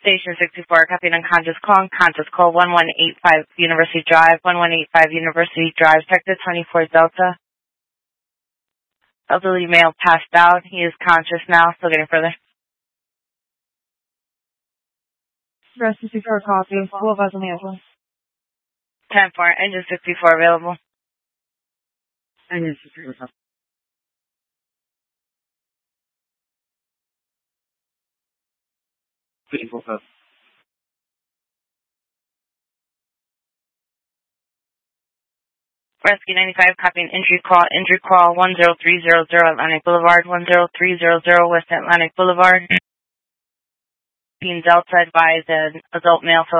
Station 64, copy an unconscious call. Unconscious call 1185 University Drive, 1185 University Drive, Sector 24 Delta. Elderly male passed out. He is conscious now, still getting further. Rest 64 copy. Who of us on the ambulance? 10-4, engine 64 available. Engine 64 copy. Rescue 95, copying injury call 10300 Atlantic Boulevard, 10300 West Atlantic Boulevard. Being Delta advised an adult male